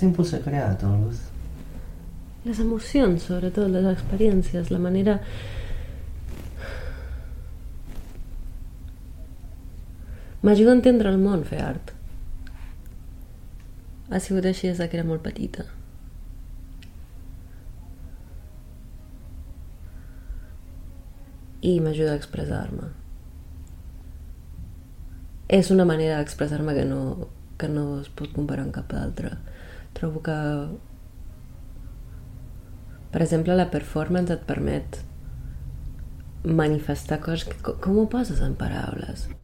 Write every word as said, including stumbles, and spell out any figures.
t'impulsa a crear, Dolors? Les emocions, sobretot, les experiències, la manera... M'ajuda a entendre el món, fer art. Ha sigut així des que era molt petita. I m'ajuda a expressar-me. És una manera d'expressar-me que no, que no es pot comparar amb cap altra. Trobo que, per exemple, la performance et permet manifestar coses que... Com ho poses en paraules?